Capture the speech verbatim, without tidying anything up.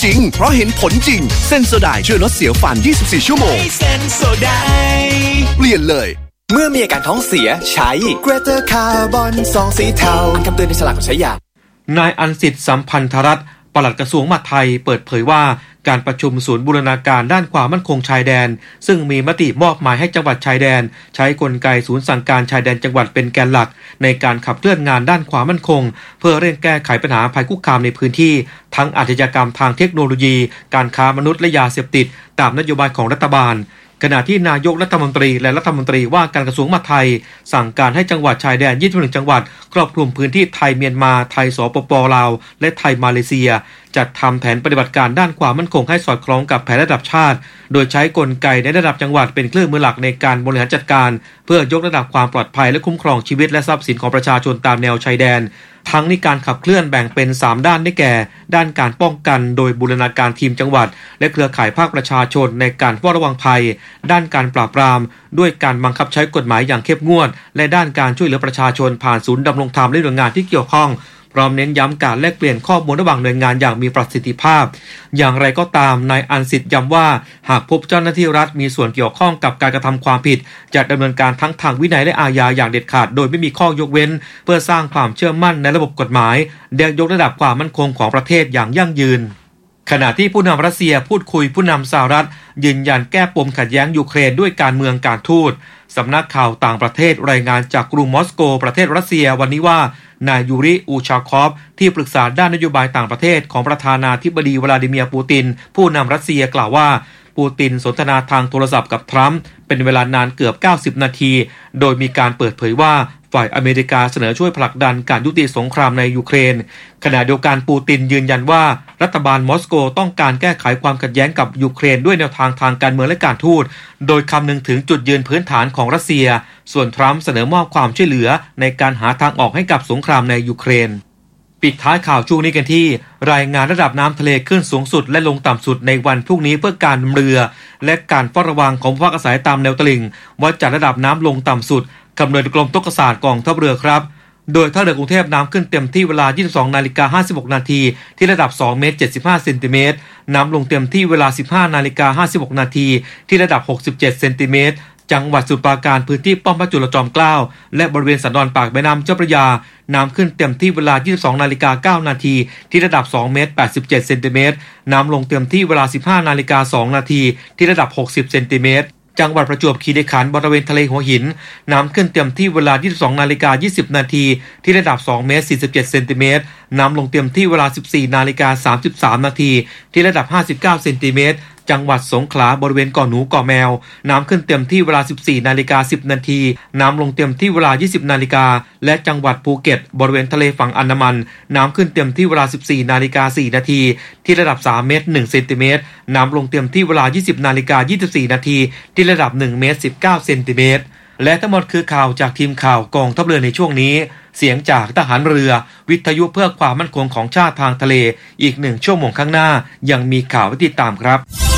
จริงเพราะเห็นผลจริงเซนโซไดช่วยลดเสียวฟันยี่สิบสี่ชั่วโมงเซนโซไดเปลี่ยนเลยเมื่อมีอาการท้องเสียใช้ Greater Carbon ซองสีเทาอ่านคำเตือนในฉลากก่อนใช้ยานายอันสิทธิ์สัมพันธรัตน์ปลัดกระทรวงมหาดไทยเปิดเผยว่าการประชุมศูนย์บูรณาการด้านความมั่นคงชายแดนซึ่งมีมติมอบหมายให้จังหวัดชายแดนใช้กลไกศูนย์สั่งการชายแดนจังหวัดเป็นแกนหลักในการขับเคลื่อนงานด้านความมั่นคงเพื่อเร่งแก้ไขปัญหาภัยคุกคามในพื้นที่ทั้งอาชญากรรมทางเทคโนโลยีการค้ามนุษย์และยาเสพติดตามนโยบายของรัฐบาลขณะที่นายกรัฐมนตรีและรัฐมนตรีว่าการกระทรวงมหาดไทยสั่งการให้จังหวัดชายแดนยี่สิบเอ็ดจังหวัดครอบคลุมพื้นที่ไทยเมียนมาไทยสปป.ลาวและไทยมาเลเซียจัดทำแผนปฏิบัติการด้านความมั่นคงให้สอดคล้องกับแผนระดับชาติโดยใช้กลไกในระดับจังหวัดเป็นเครื่องมือหลักในการบริหารจัดการเพื่อยกระดับความปลอดภัยและคุ้มครองชีวิตและทรัพย์สินของประชาชนตามแนวชายแดนทั้งในการขับเคลื่อนแบ่งเป็นสามด้านได้แก่ด้านการป้องกันโดยบูรณาการทีมจังหวัดและเครือข่ายภาคประชาชนในการเฝ้าระวังภัยด้านการปราบปรามด้วยการบังคับใช้กฎหมายอย่างเข้มงวดและด้านการช่วยเหลือประชาชนผ่านศูนย์ดำรงธรรมและหน่วยงานที่เกี่ยวข้องพร้อมเน้นย้ำการแลกเปลี่ยนข้อมูลระหว่างหน่วยงานอย่างมีประสิทธิภาพอย่างไรก็ตามนายอันสิทธิ์ย้ำว่าหากพบเจ้าหน้าที่รัฐมีส่วนเกี่ยวข้องกับการกระทำความผิดจะดำเนินการทั้งทางวินัยและอาญาอย่างเด็ดขาดโดยไม่มีข้อยกเว้นเพื่อสร้างความเชื่อมั่นในระบบกฎหมายและยกระดับความมั่นคงของประเทศอย่างยั่งยืนขณะที่ผู้นำรัสเซียพูดคุยผู้นำสหรัฐยืนยันแก้ปมขัดแย้งยูเครนด้วยการเมืองการทูตสำนักข่าวต่างประเทศรายงานจากกรุงมอสโกประเทศรัสเซียวันนี้ว่านายยูริอูชาคอฟที่ปรึกษาด้านนโยบายต่างประเทศของประธานาธิบดีวลาดิเมียร์ปูตินผู้นำรัสเซียกล่าวว่าปูตินสนทนาทางโทรศัพท์กับทรัมป์เป็นเวลานานเกือบเก้าสิบนาทีโดยมีการเปิดเผยว่าฝ่ายอเมริกาเสนอช่วยผลักดันการยุติสงครามในยูเครนขณะเดียวกันปูตินยืนยันว่ารัฐบาลมอสโกต้องการแก้ไขความขัดแย้งกับยูเครนด้วยแนวทางทางการเมืองและการทูตโดยคำนึงถึงจุดยืนพื้นฐานของรัสเซียส่วนทรัมป์เสนอมอบความช่วยเหลือในการหาทางออกให้กับสงครามในยูเครนปิดท้ายข่าวช่วงนี้กันที่รายงานระดับน้ำทะเลขึ้นสูงสุดและลงต่ำสุดในวันพรุ่งนี้เพื่อการเรือและการเฝ้าระวังของผู้พักอาศัยตามแนวตลิ่งวัดจากระดับน้ำลงต่ำสุดคำนวณโดยกรมตกศาสตร์กองทัพเรือครับโดยท่าเรือกรุงเทพน้ำขึ้นเต็มที่เวลา ยี่สิบสองนาฬิกาห้าสิบหกนาทีที่ระดับสองเมตรเจ็ดสิบห้าเซนติเมตรน้ำลงเต็มที่เวลา สิบห้านาฬิกาห้าสิบหกนาทีที่ระดับหกสิบเจ็ดเซนติเมตรจังหวัดสมุทรปราการพื้นที่ป้อมพระจุลจอมเกล้าและบริเวณสันดอนปากแม่น้ำเจ้าพระยาน้ำขึ้นเต็มที่เวลา ยี่สิบสองนาฬิกาเก้านาทีที่ระดับสองเมตรแปดสิบเจ็ดเซนติเมตรน้ำลงเต็มที่เวลา สิบห้านาฬิกาสองนาทีที่ระดับหกสิบเซนติเมตรจังหวัดประจวบคีรีขันธ์บริเวณทะเลหัวหินน้ำขึ้นเต็มที่เวลา ยี่สิบสองนาฬิกายี่สิบนาทีที่ระดับสองเมตรสี่สิบเจ็ดเซนติเมตรน้ำลงเต็มที่เวลา สิบสี่นาฬิกาสามสิบสามนาทีที่ระดับห้าสิบเก้าเซนติเมตรจังหวัดสงขลาบริเวณเกาะหนูเกาะแมวน้ำขึ้นเต็มที่เวลา สิบสี่นาฬิกาสิบนาทีน้ำลงเต็มที่เวลา ยี่สิบนาฬิกาและจังหวัดภูเก็ตบริเวณทะเลฝั่งอันดามันน้ำขึ้นเต็มที่เวลา สิบสี่นาฬิกาสี่นาทีที่ระดับสามเมตรหนึ่งเซนติเมตรน้ำลงเต็มที่เวลา ยี่สิบนาฬิกายี่สิบสี่นาทีที่ระดับหนึ่งเมตรสิบเก้าเซนติเมตรและทั้งหมดคือข่าวจากทีมข่าวกองทัพเรือในช่วงนี้เสียงจากทหารเรือวิทยุเพื่อความมั่นคงของชาติทางทะเลอีกหนึ่งชั่วโมงข้างหน้ายังมีข่าวให้ติดตามครับ